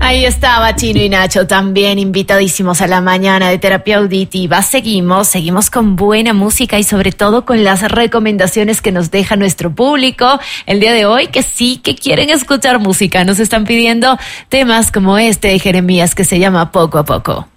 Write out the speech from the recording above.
Ahí estaba Chino y Nacho también invitadísimos a la mañana de terapia auditiva. Seguimos con buena música y sobre todo con las recomendaciones que nos deja nuestro público el día de hoy, que sí que quieren escuchar música. Nos están pidiendo temas como este de Jeremías que se llama Poco a Poco.